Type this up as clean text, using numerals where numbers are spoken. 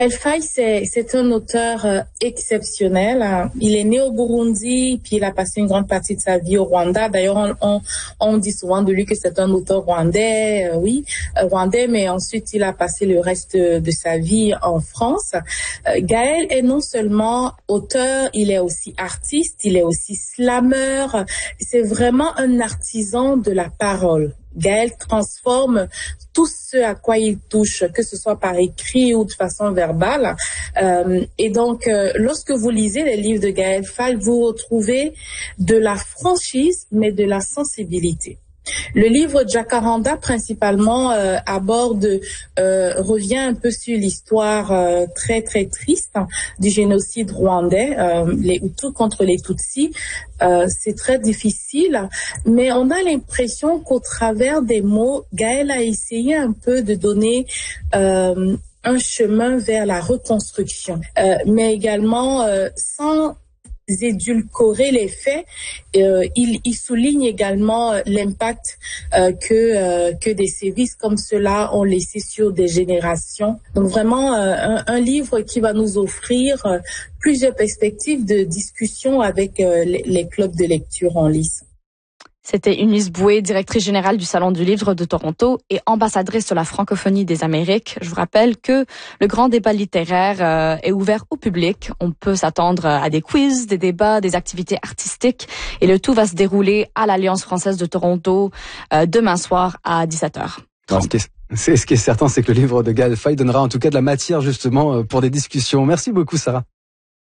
El Faye, c'est un auteur exceptionnel. Il est né au Burundi, puis il a passé une grande partie de sa vie au Rwanda. D'ailleurs, on dit souvent de lui que c'est un auteur rwandais, rwandais, mais ensuite il a passé le reste de sa vie en France. Gaël est non seulement auteur, il est aussi artiste, il est aussi slameur. C'est vraiment un artisan de la parole. Gaël transforme tout ce à quoi il touche, que ce soit par écrit ou de façon verbale. Et donc, lorsque vous lisez les livres de Gaël Faye, vous retrouvez de la franchise, mais de la sensibilité. Le livre Jacaranda, principalement, revient un peu sur l'histoire très, très triste du génocide rwandais, les Hutus contre les Tutsis. C'est très difficile, mais on a l'impression qu'au travers des mots, Gaël a essayé un peu de donner un chemin vers la reconstruction, mais également sans édulcorer les faits. Il souligne également l'impact que des sévices comme cela ont laissé sur des générations. Donc vraiment un livre qui va nous offrir plusieurs perspectives de discussion avec les clubs de lecture en lice. C'était Eunice Boué, directrice générale du Salon du Livre de Toronto et ambassadrice de la francophonie des Amériques. Je vous rappelle que le grand débat littéraire est ouvert au public. On peut s'attendre à des quiz, des débats, des activités artistiques et le tout va se dérouler à l'Alliance française de Toronto demain soir à 17h. Ce qui est certain, c'est que le livre de Gaël Faye donnera en tout cas de la matière justement pour des discussions. Merci beaucoup, Sarah.